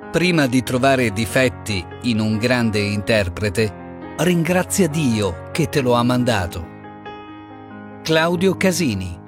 Prima di trovare difetti in un grande interprete, ringrazia Dio che te lo ha mandato. Claudio Casini.